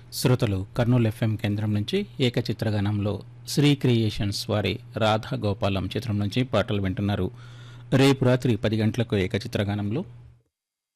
శ్రోతలు కర్నూలు ఎఫ్ఎం కేంద్రం నుంచి ఏకచిత్రగానంలో శ్రీ క్రియేషన్స్ వారి రాధా గోపాలం చిత్రం నుంచి పాటలు వింటున్నారు. రేపు రాత్రి 10 గంటలకు ఏకచిత్రగానంలో